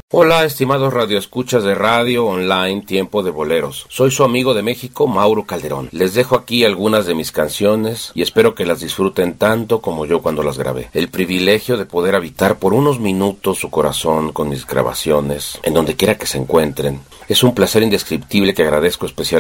Hola, estimados radioescuchas de radio online Tiempo de Boleros. Soy su amigo de México, Mauro Calderón. Les dejo aquí algunas de mis canciones y espero que las disfruten tanto como yo cuando las grabé. El privilegio de poder habitar por unos minutos su corazón con mis grabaciones, en donde quiera que se encuentren. Es un placer indescriptible que agradezco especialmente